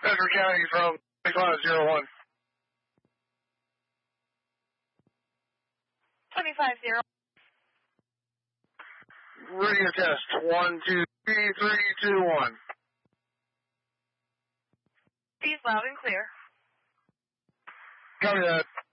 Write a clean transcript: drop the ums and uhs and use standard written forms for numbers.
Bedford County from 2501. 250. Radio test. 1, 2, 3, 3, 2, 1. He's loud and clear. Copy that.